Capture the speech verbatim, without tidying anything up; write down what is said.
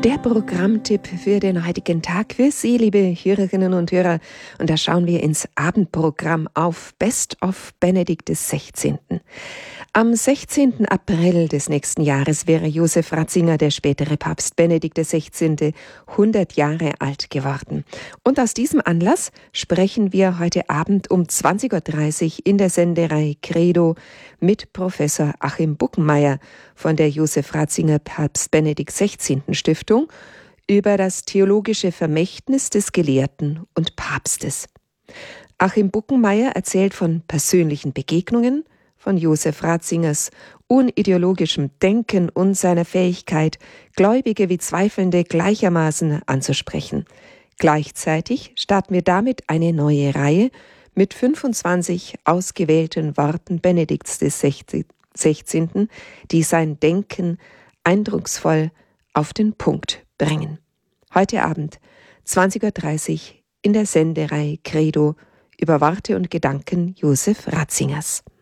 Der Programmtipp für den heutigen Tag für Sie, liebe Hörerinnen und Hörer. Und da schauen wir ins Abendprogramm auf Best of Benedikt des Sechzehnten. Am sechzehnten April des nächsten Jahres wäre Josef Ratzinger, der spätere Papst Benedikt der Sechzehnte, hundert Jahre alt geworden. Und aus diesem Anlass sprechen wir heute Abend um zwanzig Uhr dreißig in der Sendereihe Credo mit Professor Achim Buckenmeier von der Josef Ratzinger Papst Benedikt Sechzehnten Stiftung über das theologische Vermächtnis des Gelehrten und Papstes. Achim Buckenmeier erzählt von persönlichen Begegnungen, von Josef Ratzingers unideologischem Denken und seiner Fähigkeit, Gläubige wie Zweifelnde gleichermaßen anzusprechen. Gleichzeitig starten wir damit eine neue Reihe mit fünfundzwanzig ausgewählten Worten Benedikts des Sechzehnten, die sein Denken eindrucksvoll auf den Punkt bringen. Heute Abend, zwanzig Uhr dreißig, in der Sendereihe Credo über Worte und Gedanken Josef Ratzingers.